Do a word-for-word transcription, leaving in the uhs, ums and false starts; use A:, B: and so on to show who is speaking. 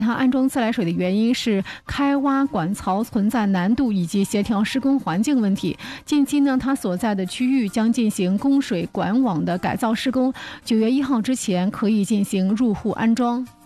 A: 它安装自来水的原因是开挖管槽存在难度以及协调施工环境问题。近期呢，它所在的区域将进行供水管网的改造施工，九月一号之前可以进行入户安装。